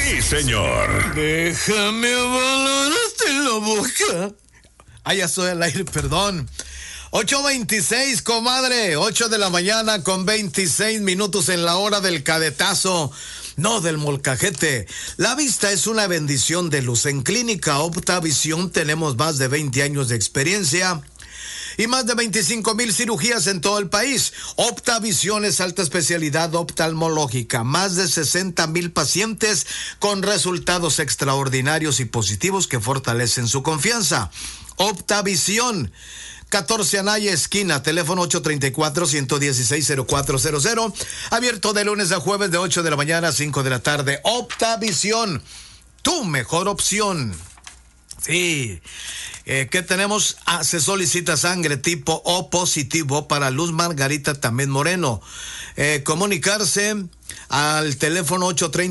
Sí, señor. Déjame valorarte en la boca. Ah, ya estoy al aire, perdón. 8:26, comadre. 8 de la mañana con 26 minutos en la hora del cadetazo. No del molcajete. La vista es una bendición de luz. En Clínica Optavisión tenemos más de 20 años de experiencia y más de 25,000 cirugías en todo el país. Optavisión es alta especialidad oftalmológica. Más de 60,000 pacientes con resultados extraordinarios y positivos que fortalecen su confianza. Optavisión. 14 Anaya esquina, teléfono 834-116-0400, abierto de lunes a jueves de 8 de la mañana a 5 de la tarde. Optavisión, tu mejor opción. Sí, ¿qué tenemos? Se solicita sangre tipo O positivo para Luz Margarita también Moreno. Comunicarse al teléfono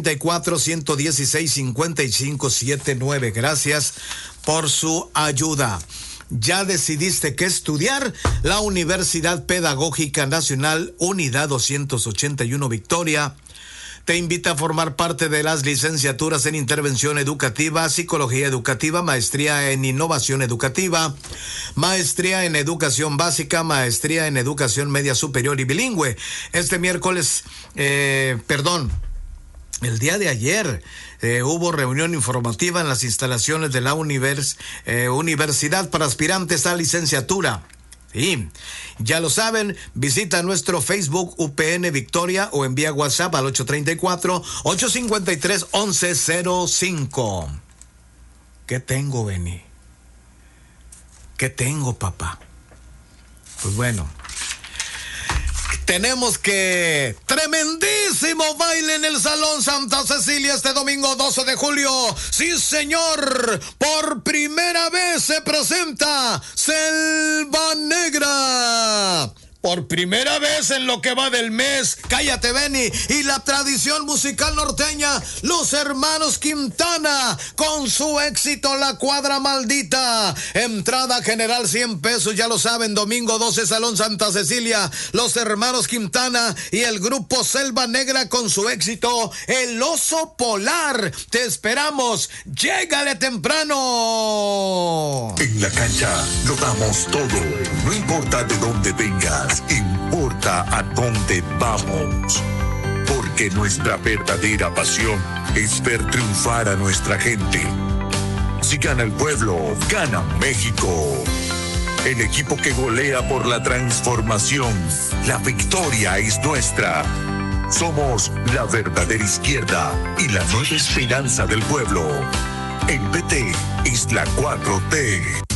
834-116-5579. Gracias por su ayuda. ¿Ya decidiste qué estudiar? La Universidad Pedagógica Nacional, Unidad 281 Victoria, te invita a formar parte de las licenciaturas en Intervención Educativa, Psicología Educativa, Maestría en Innovación Educativa, Maestría en Educación Básica, Maestría en Educación Media Superior y Bilingüe. Este miércoles, el día de ayer hubo reunión informativa en las instalaciones de la Universidad para aspirantes a licenciatura. Sí, ya lo saben, visita nuestro Facebook UPN Victoria o envía WhatsApp al 834-853-1105. ¿Qué tengo, Benny? ¿Qué tengo, papá? Pues bueno, tenemos que tremendísimo baile en el Salón Santa Cecilia este domingo 12 de julio. Sí, señor, por primera vez se presenta Selva Negra. Por primera vez en lo que va del mes. Cállate, Benny. Y la tradición musical norteña, los hermanos Quintana, con su éxito La Cuadra Maldita. Entrada general 100 pesos, ya lo saben, domingo 12, Salón Santa Cecilia. Los hermanos Quintana y el grupo Selva Negra con su éxito El Oso Polar. Te esperamos. Llégale temprano. En la cancha lo damos todo. No importa de dónde vengas. Importa a dónde vamos, porque nuestra verdadera pasión es ver triunfar a nuestra gente. Si gana el pueblo, gana México. El equipo que golea por la transformación. La victoria es nuestra. Somos la verdadera izquierda y la nueva esperanza del pueblo. El PT es la 4T.